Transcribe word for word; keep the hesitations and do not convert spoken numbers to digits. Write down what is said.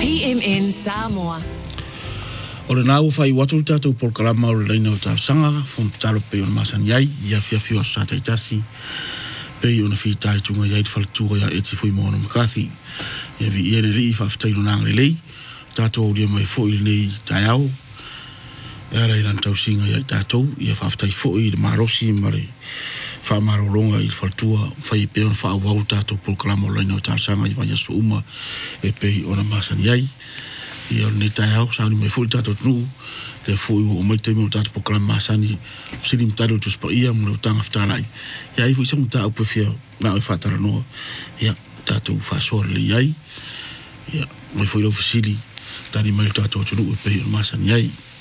P M N Samoa. O le nau fai watu tātou polkalama o le reina o tāu sanga, fon talo pe o masan iai, ia fia fia o sata itasi, pe o na fi tai tunga iai whalatua ia eti fui moana makathi. Ia vi iere ri i whawhitailu nang relei, tātou au lia mai fo i nei tai au, e rei lan tau singa iai tātou, ia whawhitai fo i le marosi mare, whamaro longa i whalatua, whai pe o na wha au tātou polkalama o le reina o tāu sanga i wanya su uma, e pe o na masan iai, ia nei tai au sa ni mai fu tato tunu le fu o mai te mo tato programa masani silim tato tu spa ia mo tanga ftalai ia i fu se mo ta op fia na o fatara no ia tato fa sor le ia ia mai fu lo fasili tani mai tato tunu pe masani ia